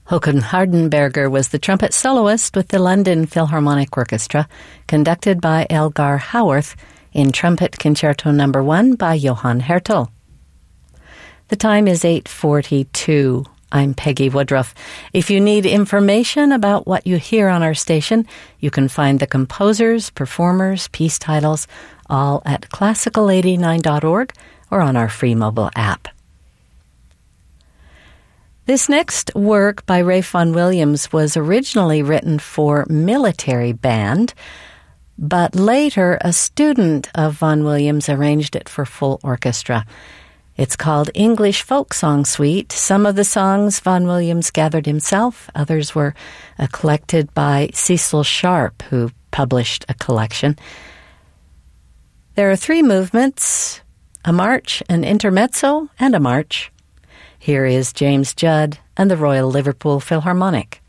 Håkon Hardenberger was the trumpet soloist with the London Philharmonic Orchestra, conducted by Elgar Howarth in Trumpet Concerto No. 1 by Johann Hertel. The time is 8:42. I'm Peggy Woodruff. If you need information about what you hear on our station, you can find the composers, performers, piece titles, all at classical89.org or on our free mobile app. This next work by Ralph Vaughan Williams was originally written for military band, but later a student of Vaughan Williams arranged it for full orchestra. It's called English Folk Song Suite. Some of the songs Vaughan Williams gathered himself. Others were collected by Cecil Sharp, who published a collection. There are 3 movements, a march, an intermezzo, and a march. Here is James Judd and the Royal Liverpool Philharmonic.